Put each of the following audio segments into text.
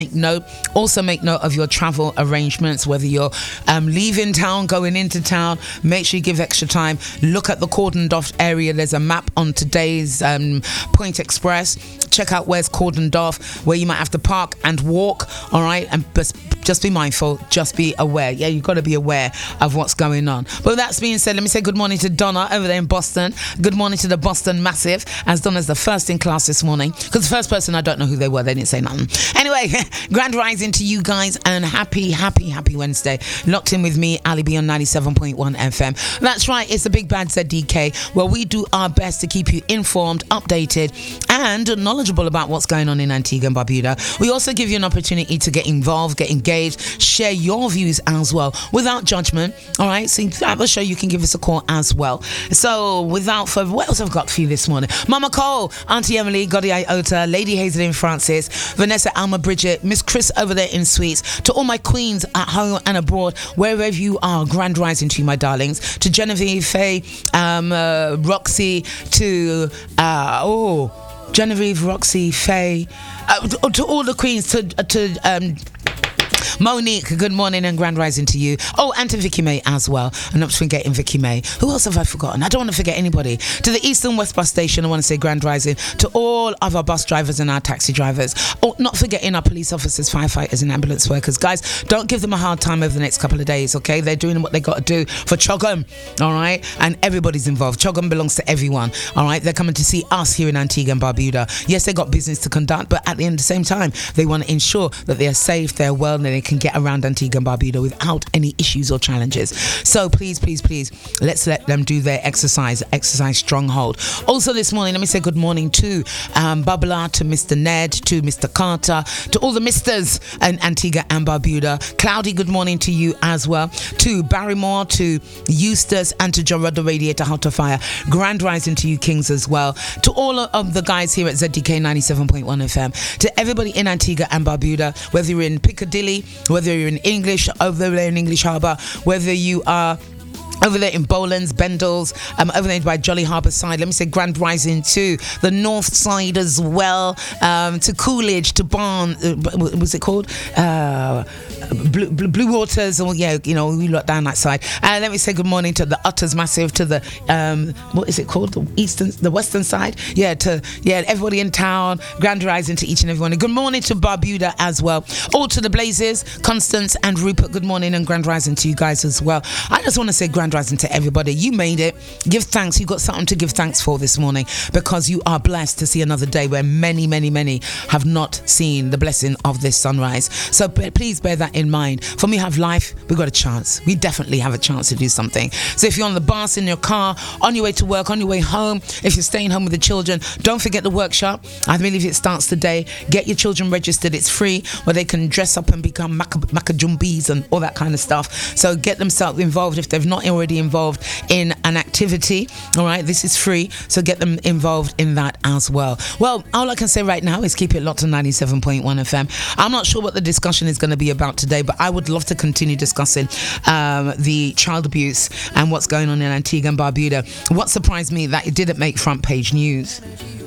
note. Also make note of your travel arrangements, whether you're leaving town, going into town. Make sure you give extra time. Look at the cordoned off area. There's a map on today's Point Express. Check out where's cordoned off, where you might have to park and walk. All right, and just be mindful, just be aware. Yeah, you've got to be aware of what's going on. But with that being said, let me say good morning to Donna over there in Boston. Good morning to the Boston Massive, as Donna's the first in class this morning, because the first person, I don't know who they were, they didn't say nothing. Anyway, grand rising to you guys, and happy Wednesday. Locked in with me, Ali B on 97.1 FM. That's right, it's the Big Bad ZDK, where we do our best to keep you informed, updated, and knowledgeable about what's going on in Antigua and Barbuda. We also give you an opportunity to get involved, get engaged, share your views as well, without judgment. All right, so throughout the show, you can give us a call as well. So without further, what else have I got for you this morning? Mama Cole, Auntie Emily, Goddie Iota, Lady Hazelin Francis, Vanessa Alma Bridget, Miss Chris over there in Sweets, to all my queens at home and abroad, wherever you are, grand rising to you, my darlings, to Genevieve, Faye, Roxy, to Genevieve, Roxy, Faye, to all the queens, to Monique, good morning and grand rising to you. Oh, and to Vicky May as well. And not forgetting Vicky May. Who else have I forgotten? I don't want to forget anybody. To the East and West Bus Station, I want to say grand rising to all of our bus drivers and our taxi drivers. Oh, not forgetting our police officers, firefighters and ambulance workers. Guys, don't give them a hard time over the next couple of days, okay? They're doing what they got to do for Chogum, all right? And everybody's involved. Chogum belongs to everyone, all right? They're coming to see us here in Antigua and Barbuda. Yes, they got business to conduct, but at the end of the same time, they want to ensure that they are safe, they're well, and they can get around Antigua and Barbuda without any issues or challenges. So please, let's let them do their exercise stronghold. Also this morning, let me say good morning to Babla, to Mr. Ned, to Mr. Carter, to all the misters in Antigua and Barbuda. Cloudy, good morning to you as well. To Barrymore, to Eustace, and to John Rudder Radiator Hot to Fire. Grand rising to you kings as well. To all of the guys here at ZDK 97.1 FM. To everybody in Antigua and Barbuda, whether you're in Piccadilly, whether you're in English, over there in English Harbour, whether you are over there in Bowlands, Bendels, over there by Jolly Harbour side. Let me say grand rising to the north side as well, to Coolidge, to Barn, what's it called? Blue Waters, or yeah, you know, we look down that side. And let me say good morning to the Utters Massive, to the what is it called? The western side. Everybody in town. Grand rising to each and everyone. And good morning to Barbuda as well. All to the Blazes, Constance and Rupert. Good morning and grand rising to you guys as well. I just want to say grand rising to everybody. You made it. Give thanks. You got something to give thanks for this morning, because you are blessed to see another day where many have not seen the blessing of this sunrise. So please bear that in mind. For me, have life, we've got a chance. We definitely have a chance to do something. So if you're on the bus, in your car, on your way to work, on your way home, if you're staying home with the children, don't forget the workshop. I believe it starts today. Get your children registered. It's free, where they can dress up and become macajumbies and all that kind of stuff. So get themselves involved if they've not already involved in an activity. All right, this is free, so get them involved in that as well. Well, all I can say right now is keep it locked on 97.1 FM. I'm not sure what the discussion is going to be about today, but I would love to continue discussing the child abuse and what's going on in Antigua and Barbuda. What surprised me, that it didn't make front page news.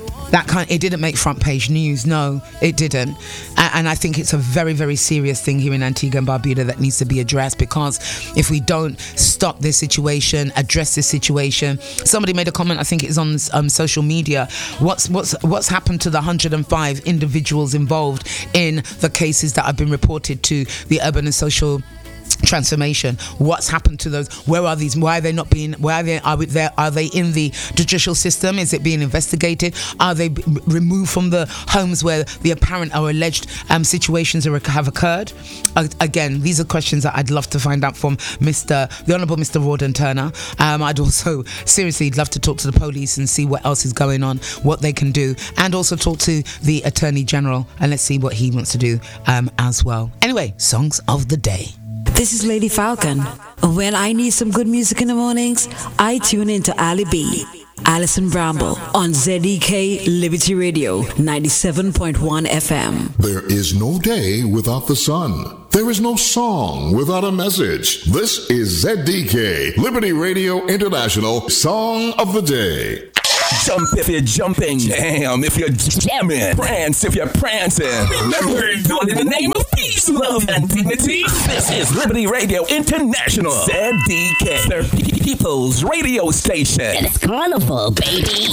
It didn't make front page news. No, it didn't. And I think it's a very serious thing here in Antigua and Barbuda that needs to be addressed, because if we don't stop this situation, address this situation. Somebody made a comment, I think it's on social media. What's happened to the 105 individuals involved in the cases that have been reported to the Urban and Social Transformation? What's happened to those? Where are these? Why are they not being? Are they in the judicial system? Is it being investigated? Are they removed from the homes where the apparent or alleged situations have occurred? Again, these are questions that I'd love to find out from the Honourable Mr. Rawdon Turner. I'd also seriously love to talk to the police and see what else is going on, what they can do, and also talk to the Attorney General, and let's see what he wants to do as well. Anyway, songs of the day. This is Lady Falcon. When I need some good music in the mornings, I tune into Ali B, Alison Bramble on ZDK Liberty Radio 97.1 FM. There is no day without the sun. There is no song without a message. This is ZDK Liberty Radio International Song of the Day. Jump if you're jumping. Jam if you're jamming. Prance if you're prancing. Remember, do it in the name of peace, love, and dignity. This is Liberty Radio International. ZDK, the People's Radio Station. And it's Carnival, baby.